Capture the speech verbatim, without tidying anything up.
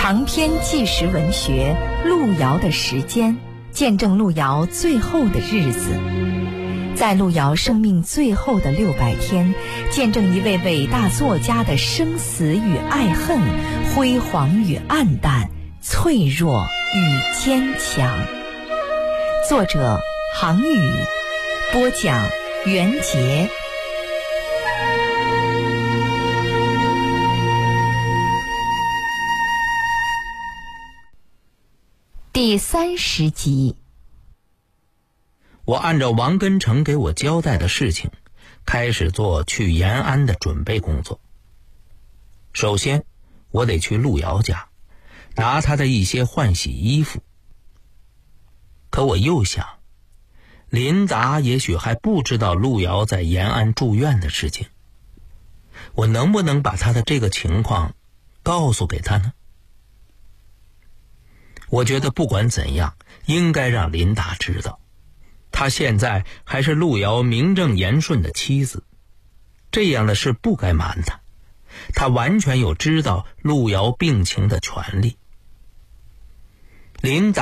长篇纪实文学《路遥的时间》，见证路遥最后的日子。在路遥生命最后的六百天，见证一位伟大作家的生死与爱恨，辉煌与黯淡，脆弱与坚强。作者杭宇，播讲袁杰。第三十集。 我按照王根成给我交代的事情，开始做去延安的准备工作。首先，我得去路遥家，拿他的一些换洗衣服。可我又想，林达也许还不知道路遥在延安住院的事情，我能不能把他的这个情况告诉给他呢？我觉得不管怎样，应该让林达知道，他现在还是路遥名正言顺的妻子，这样的事不该瞒他，他完全有知道路遥病情的权利。林达